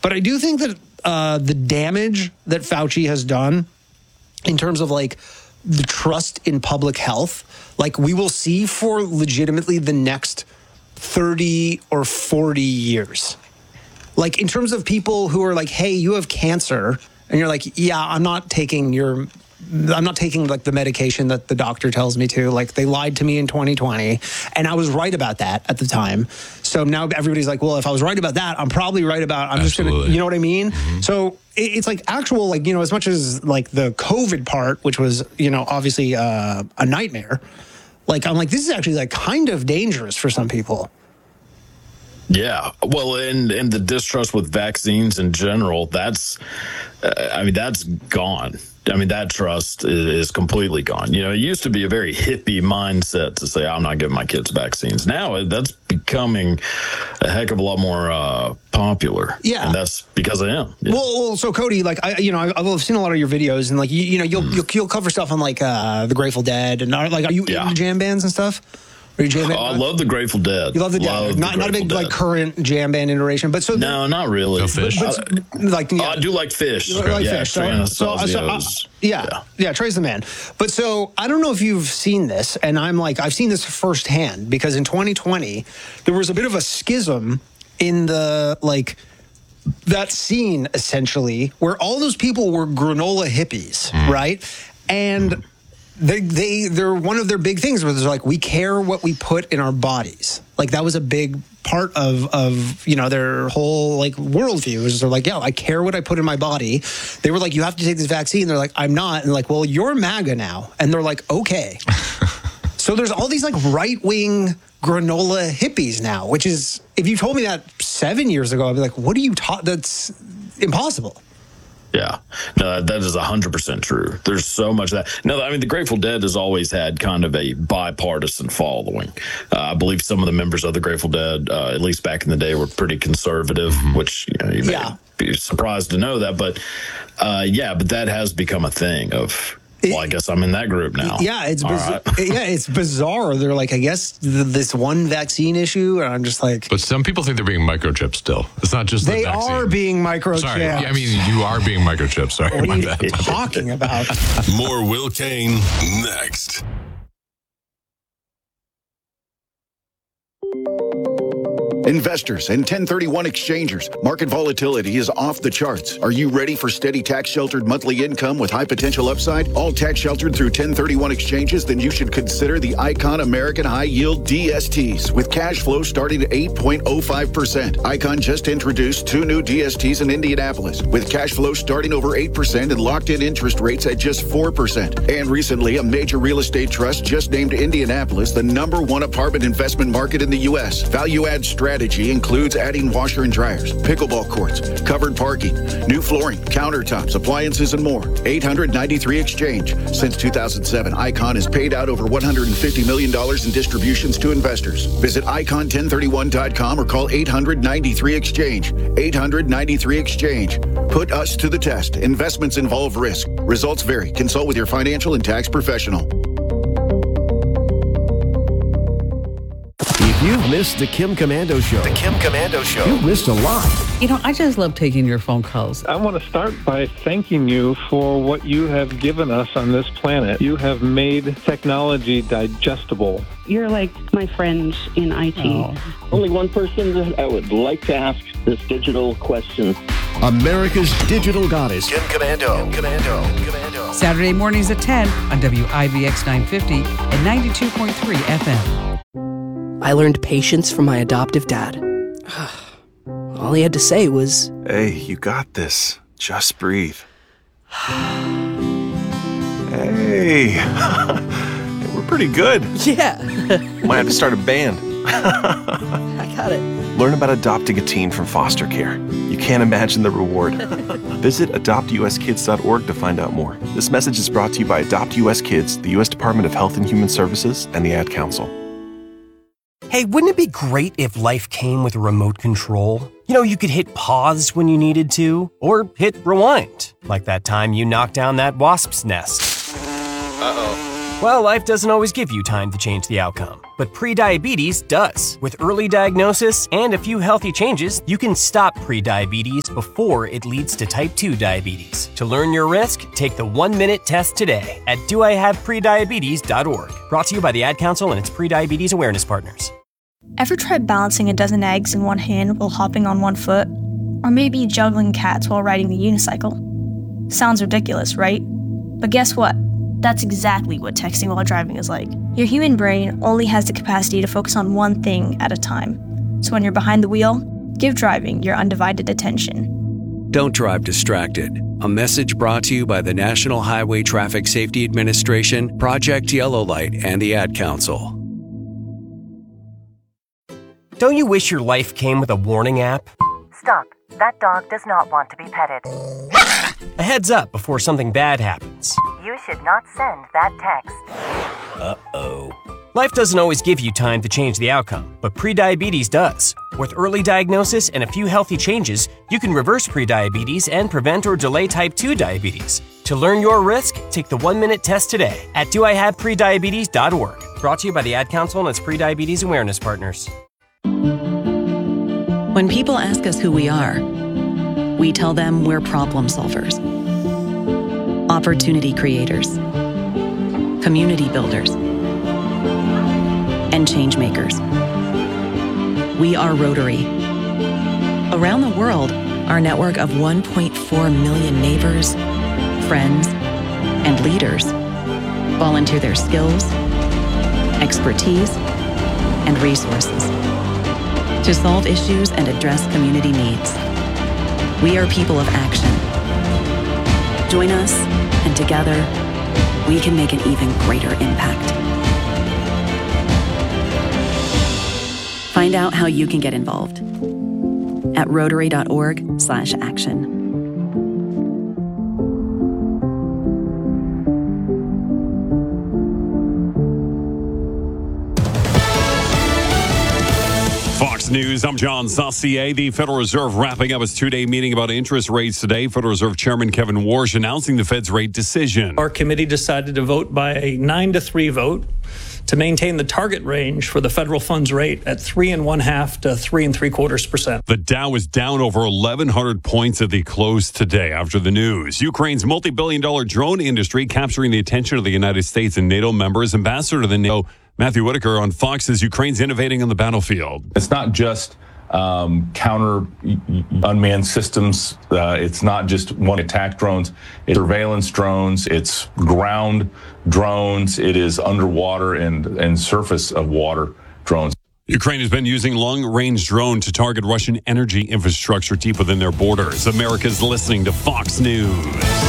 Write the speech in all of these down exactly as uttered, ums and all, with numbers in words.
But I do think that uh, the damage that Fauci has done in terms of like the trust in public health, like we will see for legitimately the next thirty or forty years. Like in terms of people who are like, hey, you have cancer. And you're like, yeah, I'm not taking your, I'm not taking like the medication that the doctor tells me to. Like they lied to me in twenty twenty. And I was right about that at the time. So now everybody's like, well, if I was right about that, I'm probably right about, I'm Absolutely. just going to, you know what I mean? Mm-hmm. So it's like actual, like, you know, as much as like the COVID part, which was, you know, obviously uh, a nightmare. Like, I'm like, this is actually like kind of dangerous for some people. Yeah, well, and and the distrust with vaccines in general, that's, uh, I mean, that's gone. I mean, that trust is, is completely gone. You know, it used to be a very hippie mindset to say, I'm not giving my kids vaccines. Now that's becoming a heck of a lot more uh, popular. Yeah. And that's because of him. Yeah. Well, well, so Cody, like, I, you know, I've, I've seen a lot of your videos and like, you, you know, you'll, mm. you'll, you'll cover stuff on like uh, the Grateful Dead and are, like, are you yeah. into jam bands and stuff? Are you jam band? Oh, I love the Grateful Dead. You love the love Dead. Not, the not a big, Dead. like, current jam band iteration, but so... No, not really. No Fish? But, but, like, yeah. oh, I do like Fish. You like yeah, Fish. So, so, so, uh, yeah, yeah, yeah, Trey's the man. But so, I don't know if you've seen this, and I'm like, I've seen this firsthand, because in twenty twenty, there was a bit of a schism in the, like... that scene, essentially, where all those people were granola hippies, mm. right? And... Mm. They, they, they're one of their big things where they're like, we care what we put in our bodies. Like that was a big part of, of, you know, their whole like worldview is they're like, yeah, I care what I put in my body. They were like, you have to take this vaccine. They're like, I'm not. And like, well, you're MAGA now. And they're like, okay. So there's all these like right-wing granola hippies now, which is, if you told me that seven years ago, I'd be like, what are you taught? That's impossible. Yeah, no, that is one hundred percent true. There's so much of that. No, I mean, the Grateful Dead has always had kind of a bipartisan following. Uh, I believe some of the members of the Grateful Dead, uh, at least back in the day, were pretty conservative, mm-hmm. which you know, you may yeah. be surprised to know that. But uh, yeah, but that has become a thing of... Well, I guess I'm in that group now. Yeah, it's biz- right. yeah, it's bizarre. They're like, I guess th- this one vaccine issue, and I'm just like. But some people think they're being microchipped still. It's not just they the vaccine. are being microchipped. Sorry, yeah, I mean you are being microchipped. Sorry, what are you bad. talking about? More Will Kane next. Investors and ten thirty-one exchangers, market volatility is off the charts. Are you ready for steady tax-sheltered monthly income with high potential upside? All tax-sheltered through ten thirty-one exchanges? Then you should consider the Icon American High Yield D S Ts with cash flow starting at eight point oh five percent. Icon just introduced two new D S Ts in Indianapolis with cash flow starting over eight percent and locked-in interest rates at just four percent. And recently, a major real estate trust just named Indianapolis the number one apartment investment market in the U S. Value-add strategy includes adding washer and dryers, pickleball courts, covered parking, new flooring, countertops, appliances, and more. eight hundred ninety-three Exchange. Since two thousand seven, Icon has paid out over one hundred fifty million dollars in distributions to investors. Visit icon ten thirty-one dot com or call eight hundred ninety-three Exchange. eight hundred ninety-three Exchange. Put us to the test. Investments involve risk. Results vary. Consult with your financial and tax professional. You've missed the Kim Komando Show. The Kim Komando Show. You've missed a lot. You know, I just love taking your phone calls. I want to start by thanking you for what you have given us on this planet. You have made technology digestible. You're like my friend in I T. Oh. Only one person that I would like to ask this digital question. America's digital goddess. Kim Komando. Kim Komando. Komando. Saturday mornings at ten on W I V X nine fifty and ninety-two point three F M. I learned patience from my adoptive dad. All he had to say was, "Hey, you got this. Just breathe." Hey, we're pretty good. Yeah. Might have to start a band. I got it. Learn about adopting a teen from foster care. You can't imagine the reward. Visit adopt u s kids dot org to find out more. This message is brought to you by Adopt U S Kids, the U S Department of Health and Human Services, and the Ad Council. Hey, wouldn't it be great if life came with a remote control? You know, you could hit pause when you needed to, or hit rewind, like that time you knocked down that wasp's nest. Uh-oh. Well, life doesn't always give you time to change the outcome, but prediabetes does. With early diagnosis and a few healthy changes, you can stop prediabetes before it leads to type two diabetes. To learn your risk, take the one-minute test today at do I have prediabetes dot org. Brought to you by the Ad Council and its Prediabetes Awareness Partners. Ever tried balancing a dozen eggs in one hand while hopping on one foot? Or maybe juggling cats while riding the unicycle? Sounds ridiculous, right? But guess what? That's exactly what texting while driving is like. Your human brain only has the capacity to focus on one thing at a time. So when you're behind the wheel, give driving your undivided attention. Don't drive distracted. A message brought to you by the National Highway Traffic Safety Administration, Project Yellow Light, and the Ad Council. Don't you wish your life came with a warning app? Stop. That dog does not want to be petted. A heads up before something bad happens. You should not send that text. Uh-oh. Life doesn't always give you time to change the outcome, but prediabetes does. With early diagnosis and a few healthy changes, you can reverse prediabetes and prevent or delay type two diabetes. To learn your risk, take the one-minute test today at do I have prediabetes dot org. Brought to you by the Ad Council and its Prediabetes Awareness Partners. When people ask us who we are, we tell them we're problem solvers, opportunity creators, community builders, and change makers. We are Rotary. Around the world, our network of one point four million neighbors, friends, and leaders volunteer their skills, expertise, and resources to solve issues and address community needs. We are people of action. Join us, and together, we can make an even greater impact. Find out how you can get involved at rotary dot org slash action. Fox News, I'm John Saucier. The Federal Reserve wrapping up its two-day meeting about interest rates today. Federal Reserve Chairman Kevin Warsh announcing the Fed's rate decision. Our committee decided to vote by a nine to three vote to maintain the target range for the federal funds rate at three and one half to three and three quarters percent. The Dow was down over eleven hundred points at the close today after the news. Ukraine's multi-billion dollar drone industry capturing the attention of the United States and NATO members. Ambassador to the NATO, Matthew Whitaker on Fox, says Ukraine's innovating on the battlefield. It's not just um, counter unmanned systems. Uh, it's not just one attack drones. It's surveillance drones. It's ground drones. It is underwater and, and surface of water drones. Ukraine has been using long-range drone to target Russian energy infrastructure deep within their borders. America's listening to Fox News.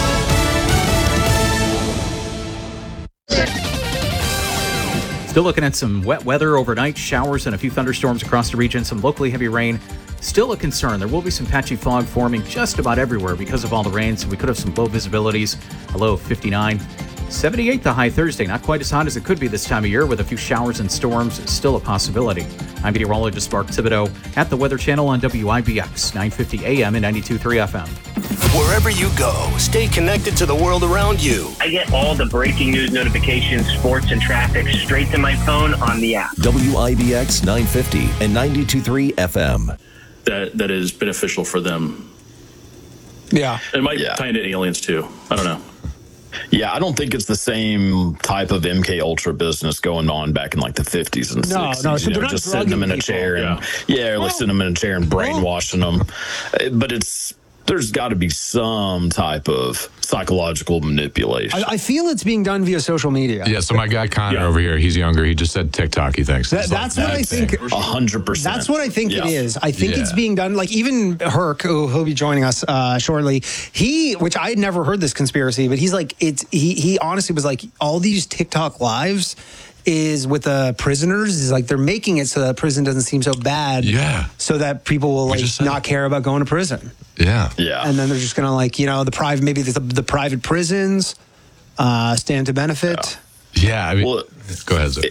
Still looking at some wet weather overnight, showers and a few thunderstorms across the region, some locally heavy rain. Still a concern. There will be some patchy fog forming just about everywhere because of all the rain, so we could have some low visibilities. A low of fifty-nine. seventy-eight the high Thursday. Not quite as hot as it could be this time of year with a few showers and storms. Still a possibility. I'm meteorologist Mark Thibodeau at the Weather Channel on W I B X, nine fifty A M and ninety-two point three F M. Wherever you go, stay connected to the world around you. I get all the breaking news notifications, sports, and traffic straight to my phone on the app. W I B X nine fifty and ninety-two point three F M. That that is beneficial for them. Yeah. It might yeah. tie into aliens too. I don't know. Yeah, I don't think it's the same type of M K Ultra business going on back in like the fifties and No, sixties. no, so you they're know, not just sitting them in a drugging chair and people. yeah, or like sitting them in a chair and brainwashing them. Uh, But it's there's got to be some type of psychological manipulation. I, I feel it's being done via social media. Yeah, so my guy Connor over here, he's younger. He just said TikTok, he thinks. That, It's that's like what that I think. thing. A hundred percent. That's what I think Yeah. it is. I think Yeah. it's being done. Like even Herc, who he'll be joining us uh, shortly. He, which I had never heard this conspiracy, but he's like, it's he. He honestly was like, all these TikTok lives is with the prisoners is like they're making it so that prison doesn't seem so bad. Yeah. So that people will like just said not care about going to prison. Yeah. Yeah. And then they're just gonna like you know the private maybe the, the private prisons uh, stand to benefit. Yeah, I mean, Well, go ahead, Zoe.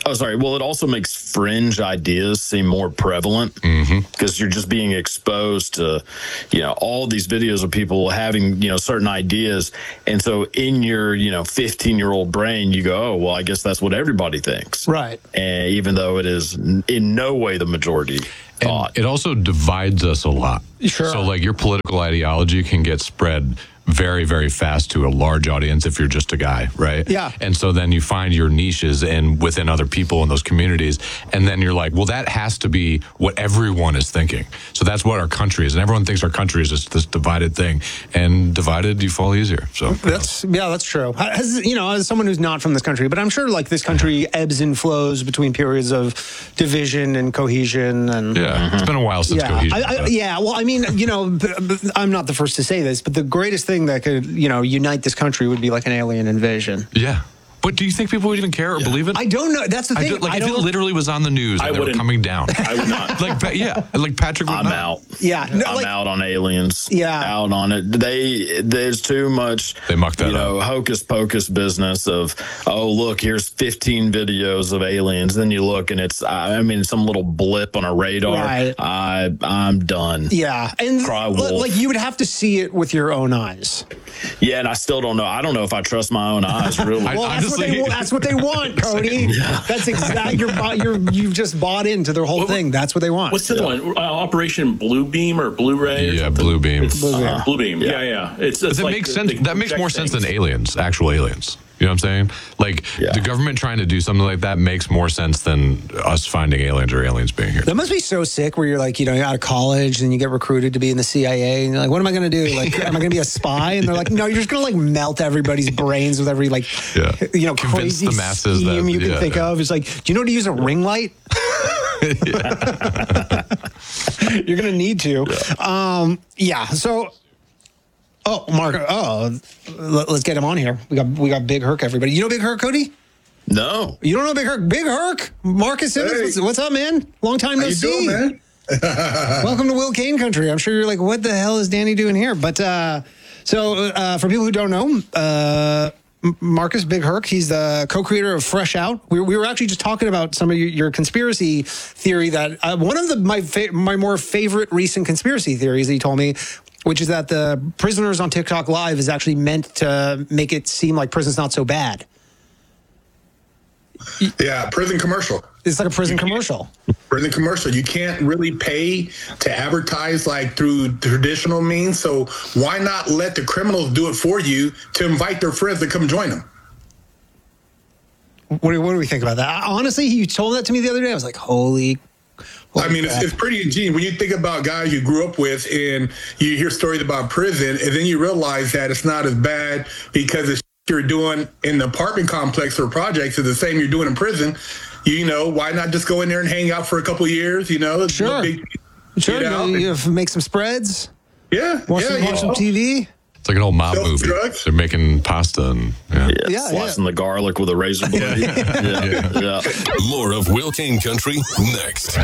Oh, sorry. Well, it also makes fringe ideas seem more prevalent because mm-hmm. you're just being exposed to, you know, all these videos of people having, you know, certain ideas. And so in your, you know, fifteen year old brain, you go, oh, well, I guess that's what everybody thinks. Right. And even though it is in no way the majority thought. And it also divides us a lot. Sure. So like your political ideology can get spread very, very fast to a large audience if you're just a guy, right? Yeah. And so then you find your niches and within other people in those communities, and then you're like, well, that has to be what everyone is thinking. So that's what our country is, and everyone thinks our country is this, this divided thing, and divided you fall easier. So that's yeah, that's true. As, you know, as someone who's not from this country, but I'm sure like this country ebbs and flows between periods of division and cohesion, and yeah, mm-hmm. it's been a while since yeah. cohesion. I, I, yeah, well, I mean, you know, I'm not the first to say this, but the greatest thing that could, you know, unite this country would be like an alien invasion. Yeah. But do you think people would even care or yeah. believe it? I don't know. That's the thing. I do, like, I if don't, it literally was on the news and they were coming down. I would not. like, yeah, like Patrick would I'm not. out. Yeah. No, I'm like, out on aliens. Yeah. Out on it. They, there's too much, they mucked that you know, up. hocus pocus business of, oh, look, here's fifteen videos of aliens. Then you look and it's, I mean, some little blip on a radar. Right. I, I'm done. Yeah. And Cry wolf. like you would have to see it with your own eyes. Yeah. And I still don't know. I don't know if I trust my own eyes, really. well, that's what, they, that's what they want, Cody. Yeah. That's exactly you're, you're you've just bought into their whole thing. That's what they want. What's the other one? Uh, Operation Bluebeam or Blu-ray? Or yeah, Bluebeam. Blue uh, Bluebeam. Yeah, yeah. yeah. It's, it's but that like makes the, sense. the that makes more things. sense than aliens, actual aliens. You know what I'm saying? Like yeah. the government trying to do something like that makes more sense than us finding aliens or aliens being here. That must be so sick where you're like, you know, you're out of college and you get recruited to be in the C I A and you're like, what am I going to do? Like, yeah. am I going to be a spy? And they're like, no, you're just going to like melt everybody's brains with every like, yeah. you know, Convince crazy the masses scheme that, you can yeah, think yeah. of. It's like, do you know how to use a ring light? You're going to need to. Yeah. Um, yeah. So, oh, Mark, oh, let's get him on here. We got we got Big Herc, everybody. You know Big Herc, Cody? No. You don't know Big Herc? Big Herc? Marcus Simmons, hey. what's, what's up, man? Long time no How you see. Doing, man? Welcome to Will Kane country. I'm sure you're like, what the hell is Danny doing here? But uh, so uh, for people who don't know, uh, Marcus Big Herc, he's the co-creator of Fresh Out. We, we were actually just talking about some of your, your conspiracy theory that uh, one of the my fa- my more favorite recent conspiracy theories that he told me, which is that the prisoners on TikTok Live is actually meant to make it seem like prison's not so bad. Yeah, prison commercial. It's like a prison commercial. Prison commercial. You can't really pay to advertise like through traditional means. So why not let the criminals do it for you to invite their friends to come join them? What do, what do we think about that? Honestly, you told that to me the other day. I was like, holy. holy I mean, it's, it's pretty ingenious. When you think about guys you grew up with and you hear stories about prison, and then you realize that it's not as bad because it's you're doing in the apartment complex or projects is the same you're doing in prison. You know, why not just go in there and hang out for a couple of years? You know, sure, big, sure. You, know, you have, make some spreads. Yeah, watch, yeah, some, watch some know. T V. It's like an old mob movie. Drugs. They're making pasta and yeah, yeah, yeah slicing yeah. the garlic with a razor blade. yeah, yeah. yeah. More of Will Kane Country next.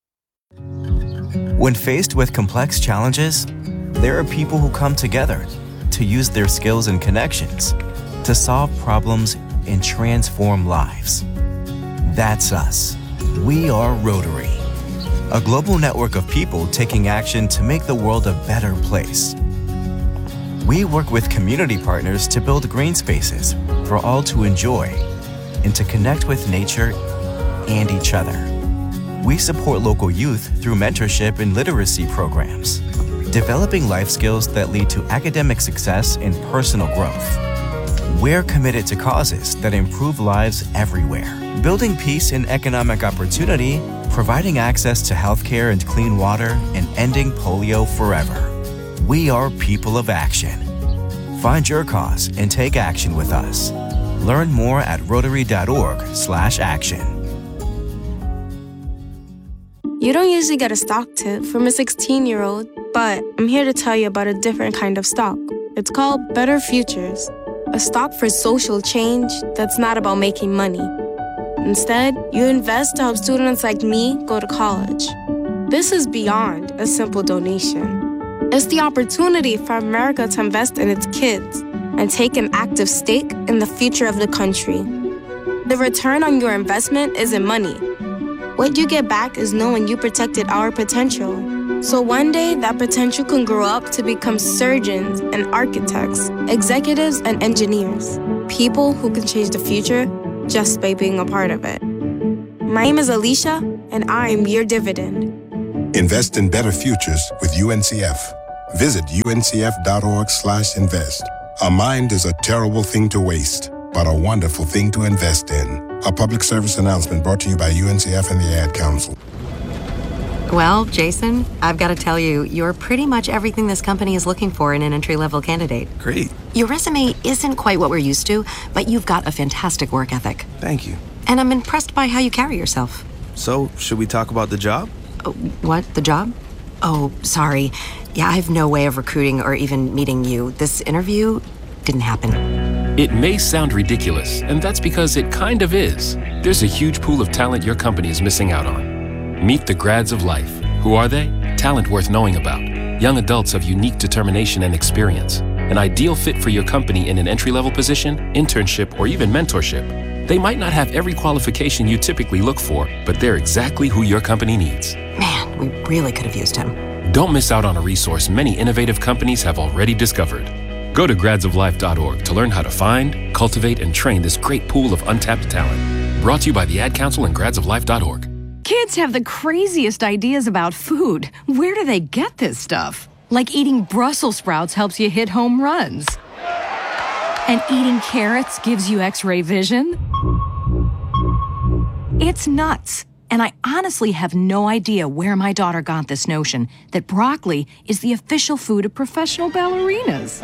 When faced with complex challenges, there are people who come together to use their skills and connections to solve problems and transform lives. That's us. We are Rotary, a global network of people taking action to make the world a better place. We work with community partners to build green spaces for all to enjoy and to connect with nature and each other. We support local youth through mentorship and literacy programs, developing life skills that lead to academic success and personal growth. We're committed to causes that improve lives everywhere, building peace and economic opportunity, providing access to healthcare and clean water, and ending polio forever. We are people of action. Find your cause and take action with us. Learn more at rotary.org slash action. You don't usually get a stock tip from a sixteen-year-old, but I'm here to tell you about a different kind of stock. It's called Better Futures, a stock for social change that's not about making money. Instead, you invest to help students like me go to college. This is beyond a simple donation. It's the opportunity for America to invest in its kids and take an active stake in the future of the country. The return on your investment isn't money. What you get back is knowing you protected our potential. So one day, that potential can grow up to become surgeons and architects, executives and engineers, people who can change the future just by being a part of it. My name is Alicia, and I am your dividend. Invest in better futures with U N C F. Visit uncf.org slash invest. A mind is a terrible thing to waste, but a wonderful thing to invest in. A public service announcement brought to you by U N C F and the Ad Council. Well, Jason, I've got to tell you, you're pretty much everything this company is looking for in an entry-level candidate. Great. Your resume isn't quite what we're used to, but you've got a fantastic work ethic. Thank you. And I'm impressed by how you carry yourself. So, should we talk about the job? Uh, what? The job? Oh, sorry. Yeah, I have no way of recruiting or even meeting you. This interview didn't happen. It may sound ridiculous, and that's because it kind of is. There's a huge pool of talent your company is missing out on. Meet the grads of life. Who are they? Talent worth knowing about. Young adults of unique determination and experience. An ideal fit for your company in an entry-level position, internship, or even mentorship. They might not have every qualification you typically look for, but they're exactly who your company needs. Man, we really could have used him. Don't miss out on a resource many innovative companies have already discovered. Go to grads of life dot org to learn how to find, cultivate, and train this great pool of untapped talent. Brought to you by the Ad Council and grads of life dot org. Kids have the craziest ideas about food. Where do they get this stuff? Like eating Brussels sprouts helps you hit home runs. And eating carrots gives you X-ray vision. It's nuts. And I honestly have no idea where my daughter got this notion that broccoli is the official food of professional ballerinas.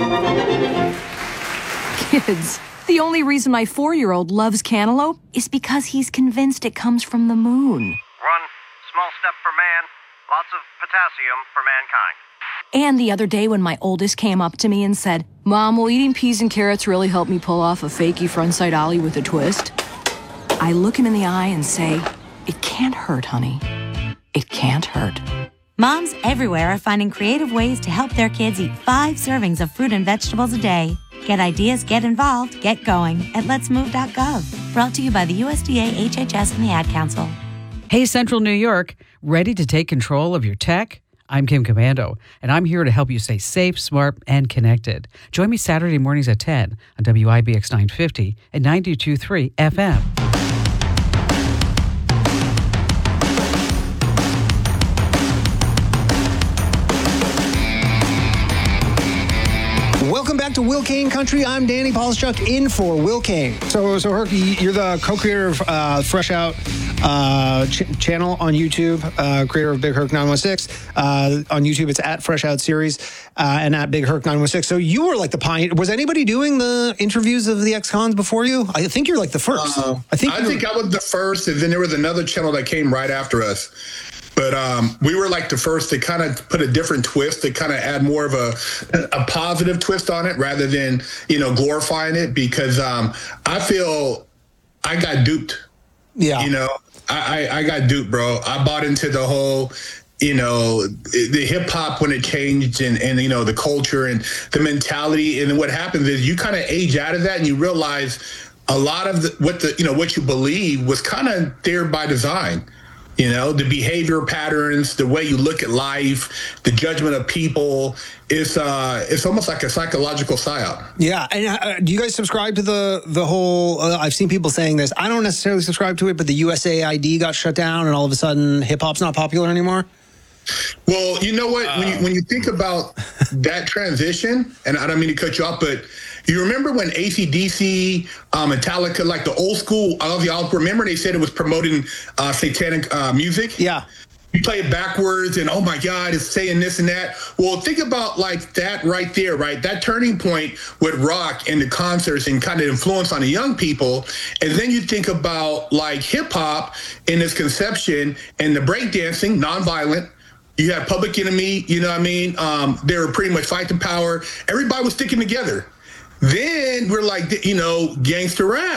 Kids, the only reason my four-year-old loves cantaloupe is because he's convinced it comes from the moon. One small step for man, lots of potassium for mankind. And the other day when my oldest came up to me and said, "Mom, will eating peas and carrots really help me pull off a fakey frontside ollie with a twist?" I look him in the eye and say, "It can't hurt, honey. It can't hurt." Moms everywhere are finding creative ways to help their kids eat five servings of fruit and vegetables a day. Get ideas, get involved, get going at lets move dot gov. Brought to you by the U S D A, H H S, and the Ad Council. Hey, Central New York, ready to take control of your tech? I'm Kim Commando, and I'm here to help you stay safe, smart, and connected. Join me Saturday mornings at ten on W I B X nine fifty and ninety-two point three F M. Welcome back to Will Kane Country. I'm Danny Polishchuk in for Will Kane. So, so Herky, you're the co-creator of uh, Fresh Out uh, ch- channel on YouTube, uh, creator of Big Herc nine one six. Uh, on YouTube, it's at Fresh Out Series uh, and at Big Herc nine one six. So you were like the pioneer. Was anybody doing the interviews of the ex-cons before you? I think you're like the first. Uh, I think I think I was the first, and then there was another channel that came right after us. But um, we were like the first to kind of put a different twist, to kind of add more of a a positive twist on it rather than, you know, glorifying it, because um, I feel I got duped. Yeah. You know, I, I, I got duped, bro. I bought into the whole, you know, the hip hop when it changed and, and, you know, the culture and the mentality. And then what happens is you kind of age out of that and you realize a lot of the, what the, you know, what you believe was kind of there by design. You know, the behavior patterns, the way you look at life, the judgment of people, it's uh, it's almost like a psychological psyop. Yeah, and uh, do you guys subscribe to the the whole? Uh, I've seen people saying this. I don't necessarily subscribe to it, but the U S A I D got shut down, and all of a sudden, hip hop's not popular anymore. Well, you know what? Um, when you when you think about that transition, and I don't mean to cut you off, but you remember when A C D C, um, Metallica, like the old school, I love y'all, remember they said it was promoting uh, satanic uh, music? Yeah. You play it backwards and, oh my God, it's saying this and that. Well, think about like that right there, right? That turning point with rock and the concerts and kind of influence on the young people. And then you think about like hip hop in its conception and the breakdancing, nonviolent. You have Public Enemy, you know what I mean? Um, they were pretty much fighting power. Everybody was sticking together. Then we're like, you know, gangster rap.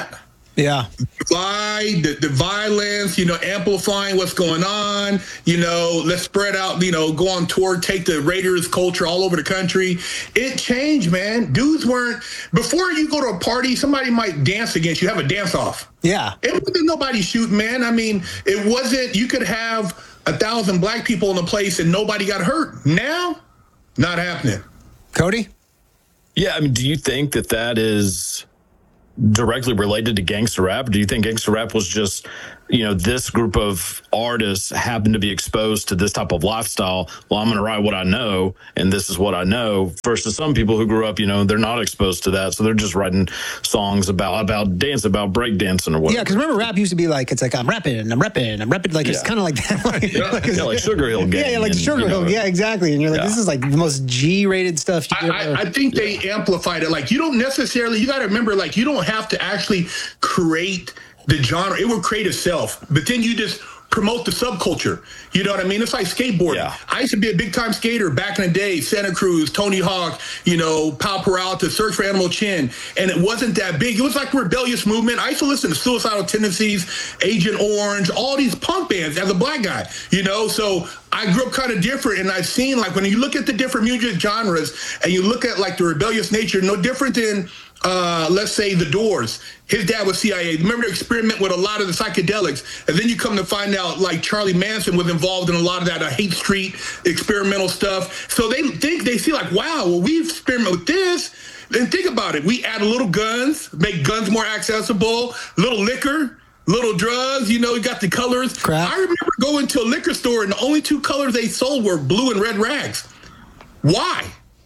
Yeah. Divide, the, the violence, you know, amplifying what's going on, you know, let's spread out, you know, go on tour, take the Raiders culture all over the country. It changed, man. Dudes weren't, before you go to a party, somebody might dance against you, have a dance off. Yeah. It wasn't nobody shooting, man. I mean, it wasn't, you could have a thousand black people in a place and nobody got hurt. Now, not happening. Cody? Yeah, I mean, do you think that that is directly related to gangster rap? Do you think gangster rap was just, you know, this group of artists happened to be exposed to this type of lifestyle? Well, I'm going to write what I know, and this is what I know. Versus some people who grew up, you know, they're not exposed to that, so they're just writing songs about about dance, about break dancing or whatever. Yeah, because remember, rap used to be like, it's like, I'm rapping, I'm rapping, I'm rapping. Like, it's Yeah. kind of like that. Like, Yeah, like, yeah, like Sugar Hill Gang. Yeah, yeah, like and, Sugar you know, Hill. Yeah, exactly. And you're like, yeah. this is like the most G-rated stuff you I, ever. I, I think they amplified it. Like, you don't necessarily, you got to remember, like, you don't have to actually create the genre. It will create itself. But then you just promote the subculture. You know what I mean? It's like skateboarding. Yeah. I used to be a big time skater back in the day, Santa Cruz, Tony Hawk, you know, Pal Peralta, Search for Animal Chin. And it wasn't that big. It was like a rebellious movement. I used to listen to Suicidal Tendencies, Agent Orange, all these punk bands as a black guy, you know? So I grew up kind of different, and I've seen, like, when you look at the different music genres and you look at, like, the rebellious nature, no different than, uh, let's say, The Doors. His dad was C I A. Remember, to experiment with a lot of the psychedelics, and then you come to find out, like, Charlie Manson was involved in a lot of that uh, Hate Street experimental stuff. So they think, they see, like, wow, well, we experiment with this. Then think about it. We add a little guns, make guns more accessible, little liquor, little drugs, you know, you got the colors. Crap. I remember going to a liquor store and the only two colors they sold were blue and red rags. Why?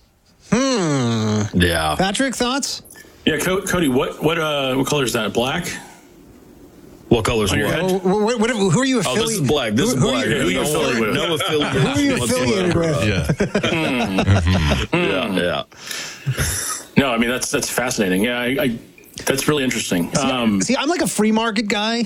Hmm. Yeah. Patrick, thoughts? Yeah, Co- Cody, what what uh what color is that? Black? What color is On your what? head? Oh, what, what, who are you Oh, affiliated this is black. This who, is who black. Are you, Who are you No affiliated with? No affiliation. who are you affiliated whatsoever. with? Yeah, yeah. No, I mean that's that's fascinating. Yeah, I, I that's really interesting. Um, See, I'm like a free market guy.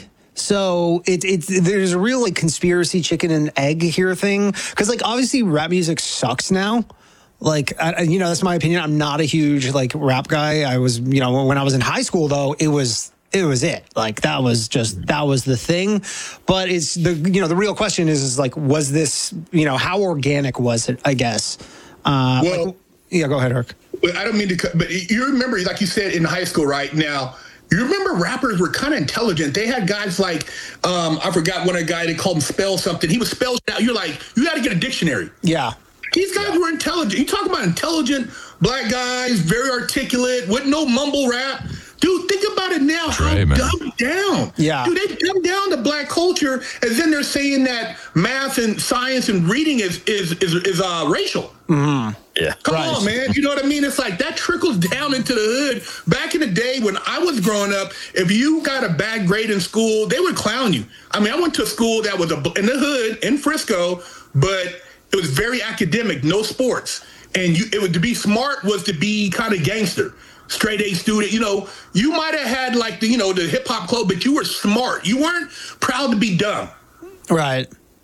So it's it's there's a real like conspiracy chicken and egg here thing, because like obviously rap music sucks now. Like I, you know, that's my opinion. I'm not a huge like rap guy. I was, you know, when I was in high school though, it was it was it. Like that was just that was the thing. But it's the you know the real question is is like, was this, you know, how organic was it? I guess. Uh, Well, like, yeah, go ahead, Herc. I don't mean to, cut, but you remember, like you said, in high school, right now, you remember rappers were kind of intelligent. They had guys like, um, I forgot one of the guy, they called him Spell something. He was spelled out. You're like, you got to get a dictionary. Yeah. These guys were intelligent. You talk about intelligent black guys, very articulate, with no mumble rap. Dude, think about it now. Dre, how man. dumbed down. Yeah. Dude, they dumbed down the black culture, and then they're saying that math and science and reading is is is, is uh, racial. Mm-hmm. Yeah. Come Right. on, man. You know what I mean? It's like that trickles down into the hood. Back in the day when I was growing up, if you got a bad grade in school, they would clown you. I mean, I went to a school that was a, in the hood in Frisco, but it was very academic, no sports. And you, it was to be smart was to be kind of gangster, straight A student. You know, you might have had like the, you know, the hip hop club, but you were smart. You weren't proud to be dumb. Right.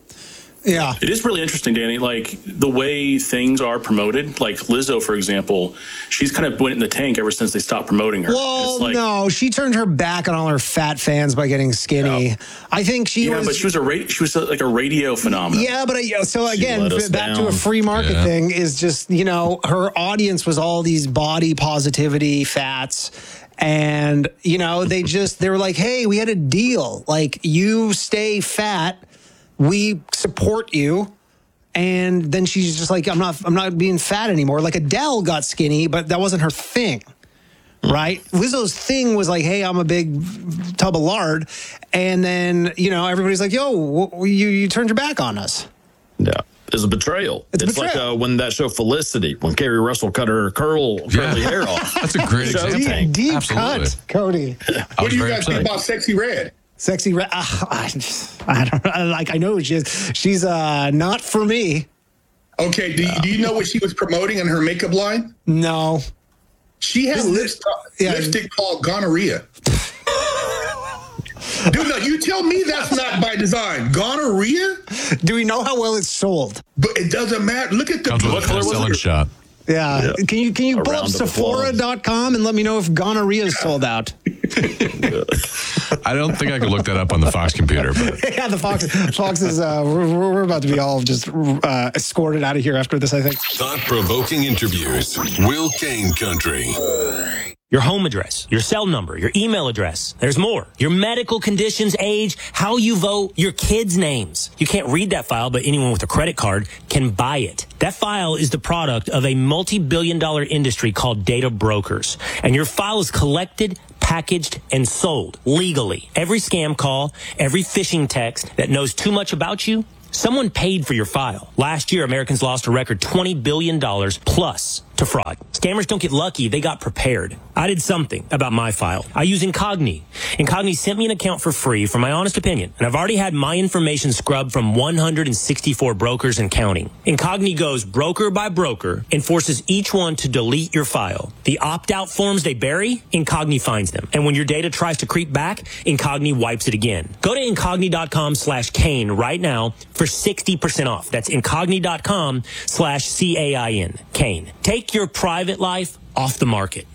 Yeah. It is really interesting, Danny, like the way things are promoted. Like Lizzo, for example, she's kind of went in the tank ever since they stopped promoting her. Well, It's like, no, she turned her back on all her fat fans by getting skinny. Yeah. I think she yeah, was. but she was a ra- she was a, like a radio phenomenon. Yeah, but I, so again, let us back to a down. free market Yeah. thing is just, you know, her audience was all these body positivity fats. And, you know, they just, they were like, hey, we had a deal. Like, you stay fat, we support you. And then she's just like, I'm not, I'm not being fat anymore. Like Adele got skinny, but that wasn't her thing. Right? Lizzo's thing was like, hey, I'm a big tub of lard. And then, you know, everybody's like, yo, w- you, you turned your back on us. Yeah. It's a betrayal. It's It's, a like betrayal. uh, when that show Felicity, when Carrie Russell cut her curl curly hair off. That's a great Show example. tank. Deep Absolutely. cut, Cody. I What was do you very guys upset. think about Sexy Red? Sexy red. Uh, I, I don't know. Like, I know she's, she's uh, not for me. Okay, do, you do you know what she was promoting in her makeup line? No. She had Is lipstick, yeah. lipstick called gonorrhea. Dude, no, you tell me that's not by design. Gonorrhea? Do we know how well it's sold? But it doesn't matter. Look at the Comes with What a color was selling it? shot. Yeah. Yeah. Can you can you A pull up round of Sephora dot com and let me know if gonorrhea is sold out? I don't think I could look that up on the Fox computer. But. Yeah, the Fox Fox is, uh, we're, we're about to be all just uh, escorted out of here after this, I think. Thought-provoking interviews. Will Kane Country. Your home address, your cell number, your email address. There's more. Your medical conditions, age, how you vote, your kids' names. You can't read that file, but anyone with a credit card can buy it. That file is the product of a multi-billion dollar industry called data brokers. And your file is collected, packaged, and sold legally. Every scam call, every phishing text that knows too much about you, someone paid for your file. Last year, Americans lost a record twenty billion dollars plus to fraud. Scammers don't get lucky, they got prepared. I did something about my file. I use Incogni. Incogni sent me an account for free for my honest opinion, and I've already had my information scrubbed from one hundred sixty-four brokers and counting. Incogni goes broker by broker and forces each one to delete your file. The opt-out forms they bury, Incogni finds them. And when your data tries to creep back, Incogni wipes it again. Go to Incogni.com slash Kane right now for sixty percent off. That's Incogni.com slash C A I N. Kane. Take your private life off the market.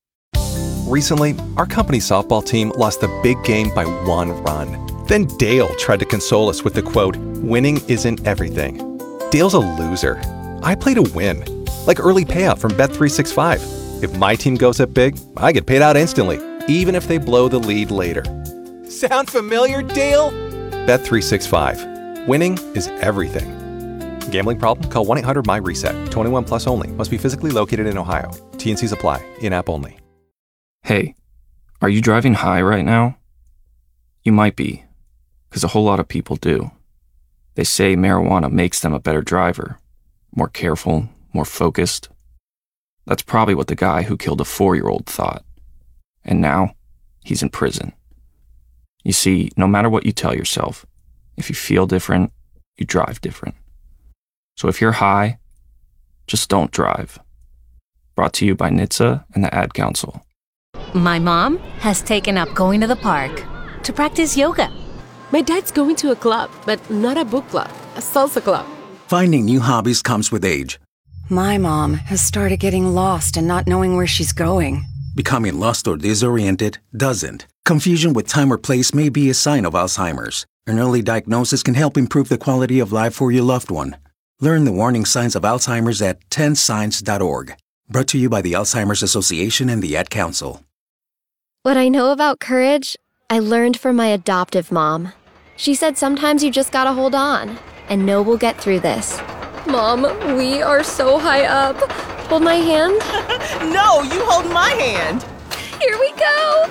Recently, our company softball team lost a big game by one run. Then Dale tried to console us with the quote, "Winning isn't everything." Dale's a loser. I play to win. Like early payout from Bet three sixty-five. If my team goes up big, I get paid out instantly, even if they blow the lead later. Sound familiar, Dale? Bet three sixty-five. Winning is everything. Gambling problem? Call one eight hundred M Y reset. twenty-one plus only. Must be physically located in Ohio. T and Cs apply. In-app only. Hey, are you driving high right now? You might be, because a whole lot of people do. They say marijuana makes them a better driver, more careful, more focused. That's probably what the guy who killed a four-year-old thought. And now, he's in prison. You see, no matter what you tell yourself, if you feel different, you drive different. So if you're high, just don't drive. Brought to you by N H T S A and the Ad Council. My mom has taken up going to the park to practice yoga. My dad's going to a club, but not a book club, a salsa club. Finding new hobbies comes with age. My mom has started getting lost and not knowing where she's going. Becoming lost or disoriented doesn't. Confusion with time or place may be a sign of Alzheimer's. An early diagnosis can help improve the quality of life for your loved one. Learn the warning signs of Alzheimer's at ten signs dot org. Brought to you by the Alzheimer's Association and the Ad Council. What I know about courage, I learned from my adoptive mom. She said sometimes you just gotta hold on and know we'll get through this. Mom, we are so high up. Hold my hand. No, you hold my hand. Here we go.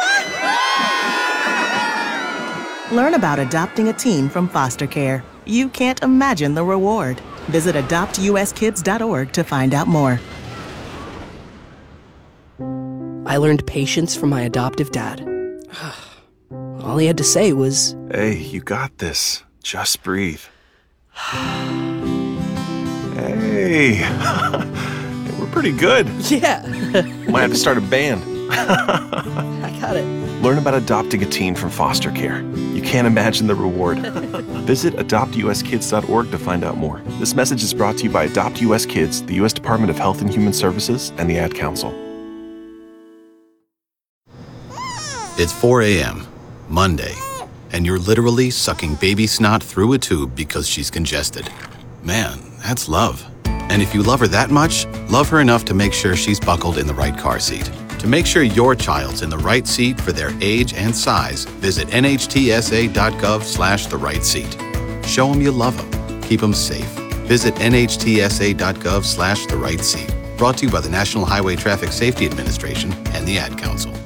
Learn about adopting a teen from foster care. You can't imagine the reward. Visit adopt U S kids dot org to find out more. I learned patience from my adoptive dad. All he had to say was, "Hey, you got this. Just breathe." Hey, we're pretty good. Yeah. Might have to start a band. I got it. Learn about adopting a teen from foster care. You can't imagine the reward. Visit adopt U S kids dot org to find out more. This message is brought to you by Adopt U S Kids, the U S Department of Health and Human Services, and the Ad Council. It's four a.m., Monday, and you're literally sucking baby snot through a tube because she's congested. Man, that's love. And if you love her that much, love her enough to make sure she's buckled in the right car seat. To make sure your child's in the right seat for their age and size, visit N H T S A dot gov slash the right seat. Show them you love them. Keep them safe. Visit N H T S A dot gov slash the right seat. Brought to you by the National Highway Traffic Safety Administration and the Ad Council.